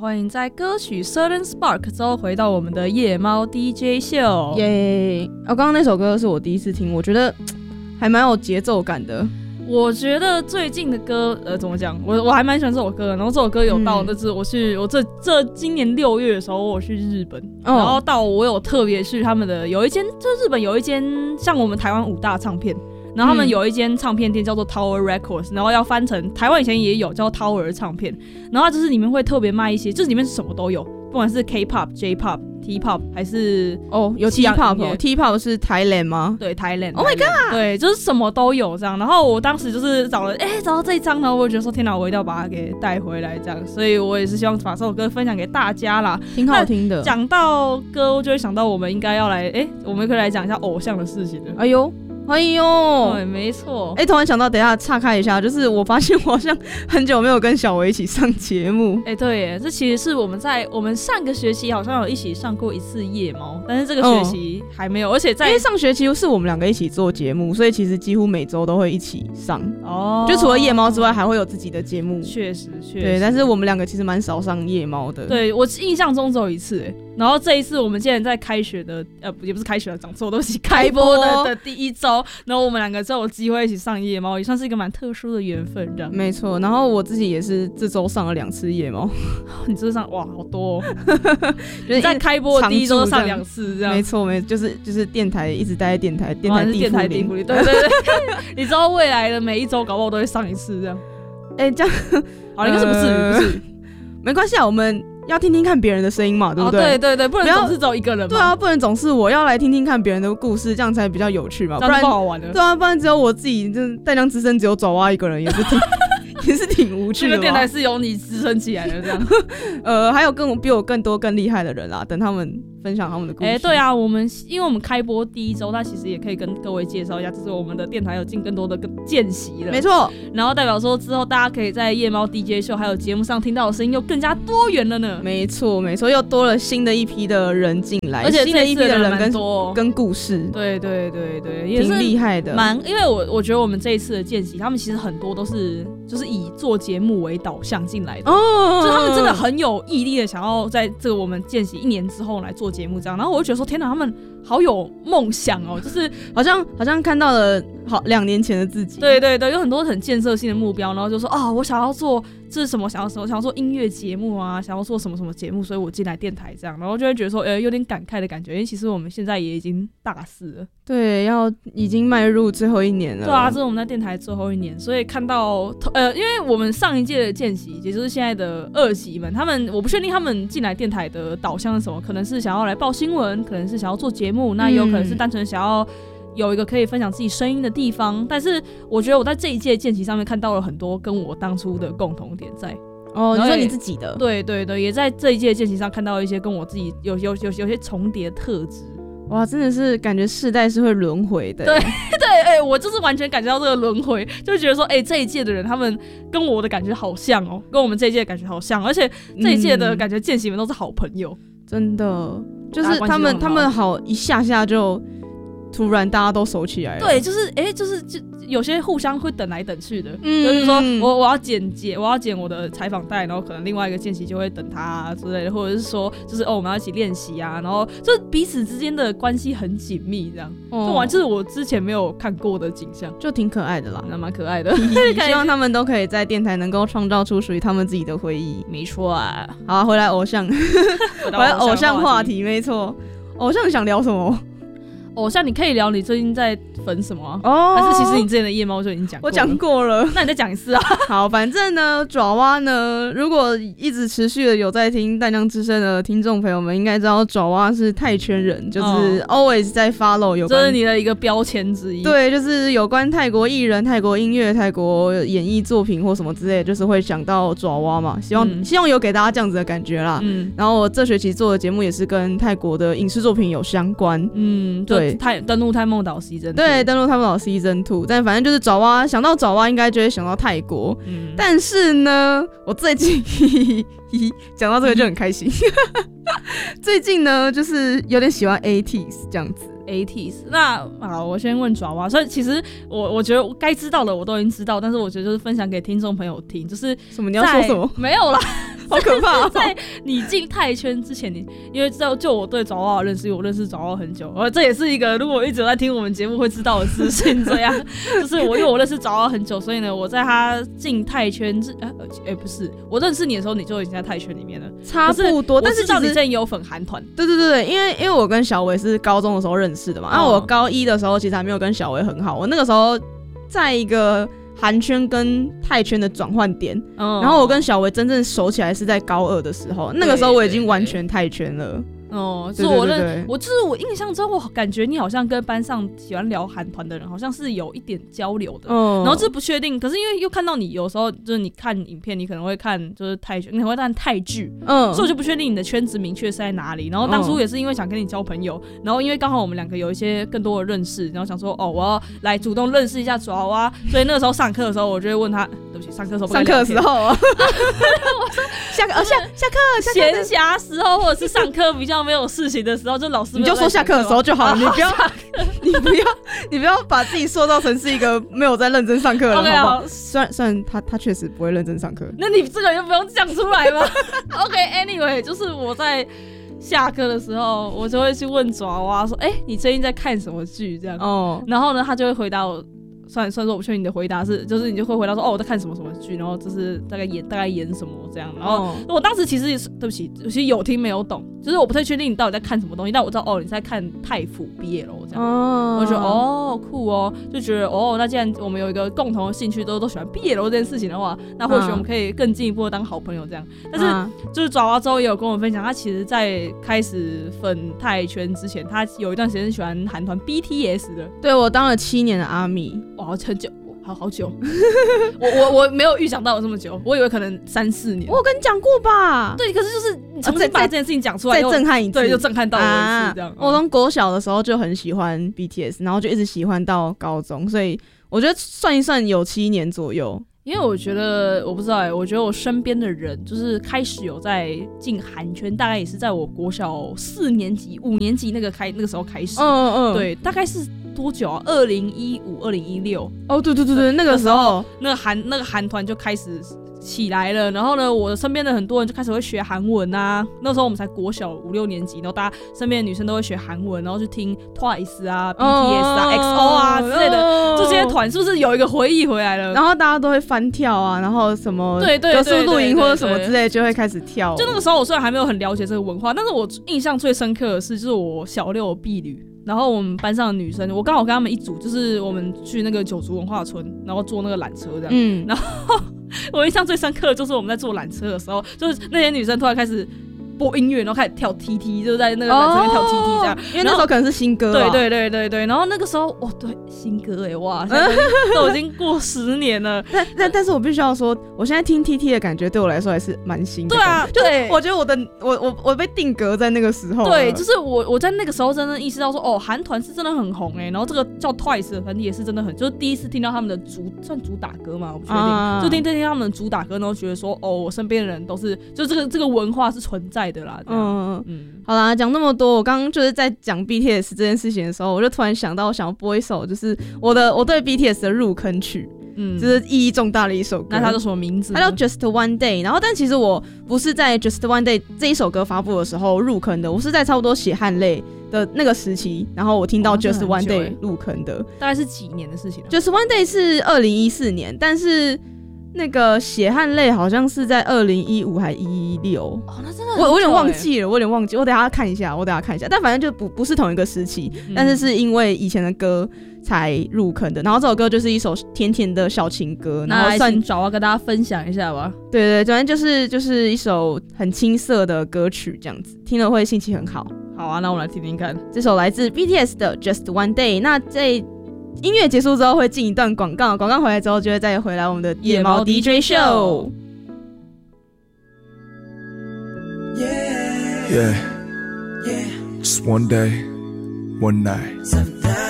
欢迎在歌曲 Certain Spark 之后回到我们的夜猫 DJ 秀。 耶！刚刚那首歌是我第一次听，我觉得还蛮有节奏感的。 我觉得最近的歌，怎么讲？我还蛮喜欢这首歌的。然后这首歌有到，就是我这今年6月的时候，我去日本，然后到我有特别去他们的有一间，就日本有一间像我们台湾5大唱片。然后他们有一间唱片店叫做 Tower Records， 然后要翻成台湾以前也有叫 Tower 唱片，然后它就是里面会特别卖一些，就是里面什么都有，不管是 K-pop、J-pop、T-pop 还是有 T-pop，T-pop 是 Thailand 吗？ 对 Thailand。 Oh my god！ 对，就是什么都有这样。然后我当时就是找到这一张，然后我就觉得说天哪，我一定要把它给带回来这样，所以我也是希望把这首歌分享给大家啦， 挺好听的。 讲到歌，我就会想到我们应该要来，我们可以来讲一下偶像的事情了。 哎呦！ 对，没错。 突然想到，等一下岔开一下，就是我发现我好像很久没有跟小维一起上节目。 对耶，这其实是我们上个学期好像有一起上过一次夜猫，但是这个学期还没有，而且因为上学期是我们2个一起做节目，所以其实几乎每周都会一起上。就除了夜猫之外，还会有自己的节目。 确实。 对，但是我们2个其实蛮少上夜猫的。 对，我印象中只有一次然后这一次我们竟然在开学的也不是开学了，讲错，都是开播的第一周，然后我们2个就有机会一起上夜猫，也算是一个蛮特殊的缘分这样。 没错，然后我自己也是这周上了2次夜猫。 你这上哇好多就是在开播的第一周上2次这样。 没错，就是电台一直待在电台地府里。 对你知道未来的每一周搞不好都会上一次这样。 这样好，应该是不至于没关系啊，我们要听听看别人的声音嘛，对不对？ 对，不能总是只有一个人嘛。 对啊，不能总是我要来听听看别人的故事，这样才比较有趣嘛， 不然不好玩的。 对啊，不然只有我自己，就是带量之声只有爪哇一个人，也是挺无趣的。 这个电台是由你支撑起来的，这样。 还有比我更多更厉害的人啦，等他们分享他们的故事。 对啊，因为我们开播第一周，那其实也可以跟各位介绍一下，就是我们的电台有进更多的见习了。 没错， 然后代表说之后大家可以在夜猫 DJ 秀还有节目上听到的声音又更加多元了呢。 没错，又多了新的一批的人进来， 而且新的一批的人跟故事。 对，也是挺厉害的。 因为我觉得我们这一次的见习，他们其实很多都是就是以做节目为导向进来的，就他们真的很有毅力的想要在这个我们见习1年之后来做节目这样。然后我就觉得说天哪，他们好有梦想哦，就是好像看到了2年前的自己。 对，有很多很建设性的目标，然后就说我想要做这是什么，想要做音乐节目啊，想要做什么什么节目，所以我进来电台这样，然后就会觉得说有点感慨的感觉，因为其实我们现在也已经大4了， 对，已经迈入最后1年了。 对啊，这是我们在电台最后1年，所以看到因为我们上一届的见习，也就是现在的2级们，我不确定他们进来电台的导向是什么，可能是想要来报新闻，可能是想要做节目，那也有可能是单纯想要有一个可以分享自己声音的地方。但是我觉得我在这一届见习上面看到了很多跟我当初的共同点在。 你说你自己的？ 对，也在这一届见习上看到一些跟我自己有些重叠的特质。 哇，真的是感觉世代是会轮回的。 对，我就是完全感觉到这个轮回，就觉得说这一届的人他们跟我的感觉好像哦，跟我们这一届的感觉好像，而且这一届的感觉见习们都是好朋友。真的， 就是他们好一下就突然大家都熟起来了。 对，就是有些互相会等来等去的，就是说我要剪我的采访带，然后可能另外一个见习就会等他之类的，或者是说就是我们要一起练习啊，然后就彼此之间的关系很紧密，这样就是我之前没有看过的景象， 就挺可爱的啦， 那蛮可爱的。 希望他们都可以在电台能够创造出属于他们自己的回忆。 没错啊。 好，回来偶像话题，没错。偶像想聊什么？偶像你可以聊你最近在粉什么还是其实你之前的夜猫就已经讲过了？ 我讲过了。 那你再讲一次啊。 好，反正呢，爪哇呢，如果一直持续的有在听淡江之声的听众朋友们，应该知道爪哇是泰圈人，就是 always 在 follow 有关， 这是你的一个标签之一。 对，就是有关泰国艺人、泰国音乐、泰国演艺作品或什么之类的，就是会想到爪哇嘛。希望有给大家这样子的感觉啦。然后我这学期做的节目也是跟泰国的影视作品有相关。对。 登陆泰梦岛 Season 2， 对，登陆泰梦岛 Season 2，但反正就是爪哇，想到爪哇应该就会想到泰国。但是呢，我最近讲到这个就很开心。最近呢，就是有点喜欢 80s 这样子。 80s， 那好，我先问爪哇。所以其实我觉得我该知道的我都已经知道，但是我觉得就是分享给听众朋友听，就是什么你要说什么？ 没有啦。 好可怕在你进泰圈之前，因为就我对爪哇的认识，我认识爪哇很久，这也是一个如果一直有在听我们节目会知道的资讯。这样就是因为我认识爪哇很久，所以呢，我在他进泰圈不是我认识你的时候，你就已经在泰圈里面了， 差不多。但是我知道你之前有粉韩团， 对，因为我跟小维是高中的时候认识的嘛，我高一的时候其实还没有跟小维很好，我那个时候在一个韩圈跟泰圈的转换点，然后我跟小维真正熟起来是在高2的时候，那个时候我已经完全泰圈了。 就是我印象中，我感觉你好像跟班上喜欢聊韩团的人，好像是有一点交流的。然后这不确定，可是因为又看到你有时候就是你看影片，你可能会看就是泰剧，你会看泰剧，所以我就不确定你的圈子明确是在哪里。然后当初也是因为想跟你交朋友，然后因为刚好我们两个有一些更多的认识，然后想说我要来主动认识一下爪哇，所以那个时候上课的时候，我就会问他，对不起，上课的时候不该聊天， 上课的时候，下课闲暇时候或者是上课比较没有事情的时候，就老师你就说下课的时候就好了，你不要把自己塑造成是一个没有在认真上课的人， okay, 好不好？虽然他确实不会认真上课， 那你这个就不用讲出来吗？OK，anyway， 就是我在下课的时候，我就会去问爪哇说，你最近在看什么剧？这样，然后呢，他就会回答我。算说我不确定你的回答是，就是你就会回答说我在看什么什么剧，然后就是大概演什么这样，然后我当时其实对不起，其实有听没有懂，就是我不太确定你到底在看什么东西，但我知道你在看泰服BL这样，我就觉得酷就觉得那既然我们有一个共同的兴趣都喜欢BL这件事情的话，那或许我们可以更进一步的当好朋友这样。但是就是爪哇之后也有跟我分享，他其实在开始粉泰圈之前，他有一段时间是喜欢韩团 BTS 的。 对，我当了7年的阿米。 很久，好久，我没有预想到有这么久，我以为可能3-4年。 我有跟你讲过吧？ 对，可是就是你重新把这件事情讲出来， 再震撼一次， 对，就震撼到我一次这样。 我从国小的时候就很喜欢 BTS， 然后就一直喜欢到高中，所以我觉得算一算有7年左右。 因为我觉得我不知道我觉得我身边的人就是开始有在进韩圈，大概也是在我国小4年级、5年级那个时候开始。对，大概是多久啊？2015、2016。 对，那个时候那个韩团就开始起来了，然后呢，我身边的很多人就开始会学韩文啊。那时候我们才国小5、6年级，然后大家身边的女生都会学韩文，然后去听 Twice 啊、BTS 啊、XO 啊之类的这些团，是不是有一个回忆回来了？ 然后大家都会翻跳啊，然后什么格数露营或者什么之类就会开始跳。 就那个时候我虽然还没有很了解这个文化，但是我印象最深刻的是，就是我小6毕旅。然后我们班上的女生，我刚好跟他们一组，就是我们去那个九族文化村，然后坐那个缆车这样。然后我印象最深刻的就是我们在坐缆车的时候，就是那些女生突然开始播音乐，然后开始跳 TT， 就是在那个缆车上面跳 TT 这样。 因为那时候可能是新歌。 对。然后那个时候，对，新歌哇，现在都已经过10年了。 但是我必须要说，我现在听 TT 的感觉对我来说还是蛮新的。 对啊， 对，我觉得我被定格在那个时候。 对，就是我在那个时候真的意识到说，韩团是真的很红然后这个叫 Twice 的团体也是真的很，就是第一次听到他们的算主打歌嘛，我不确定，就听他们的主打歌，然后觉得说，我身边的人都是，就这个文化是存在的啦。 好啦，讲那么多，我刚刚就是在讲 BTS 这件事情的时候，我就突然想到，我想要播一首，就是我对 BTS 的入坑曲。就是意义重大的一首歌。 那它叫什么名字？ 它叫 Just One Day。然后，但其实我不是在 Just One Day 这一首歌发布的时候入坑的，我是在差不多血汗泪的那个时期，然后我听到 Just One Day 入坑的。 大概是几年的事情 ？Just One Day 是2014年，但是那个血汗泪好像是在2015还2016。 那真的我有点忘记了，我等一下看一下。但反正就不是同一个时期，但是是因为以前的歌才入坑的。然后这首歌就是一首甜甜的小情歌，然后算找跟大家分享一下吧。 对，反正就是一首很青涩的歌曲，这样子听了会心情很好。 好啊，那我们来听听看。 这首来自 BTS 的 Just One Day。那在音乐结束之后会进一段广告，广告回来之后就会再回来我们的野猫 DJ Show。 Yeah, just one day, one night.